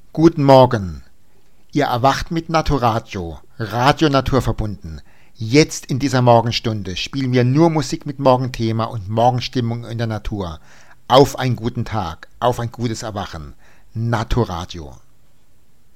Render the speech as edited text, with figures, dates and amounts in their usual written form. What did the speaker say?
Guten Morgen. Ihr erwacht mit Naturadio, Radio Naturverbunden. Jetzt in dieser Morgenstunde spielen wir nur Musik mit Morgenthema und Morgenstimmung in der Natur. Auf einen guten Tag, auf ein gutes Erwachen. Naturadio.